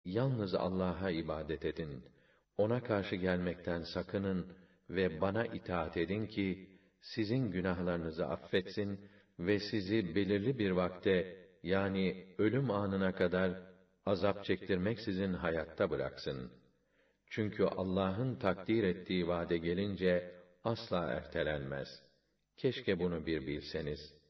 Yalnız Allah'a ibadet edin. Ona karşı gelmekten sakının ve bana itaat edin ki sizin günahlarınızı affetsin ve sizi belirli bir vakte, yani ölüm anına kadar azap çektirmeksizin hayatta bıraksın. Çünkü Allah'ın takdir ettiği vade gelince asla ertelenmez. Keşke bunu bir bilseniz.